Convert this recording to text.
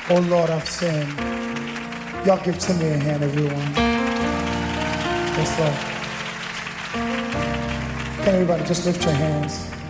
Oh Lord, I've sinned. Y'all give Timmy a hand, everyone. Yes, Lord. Can everybody just lift your hands?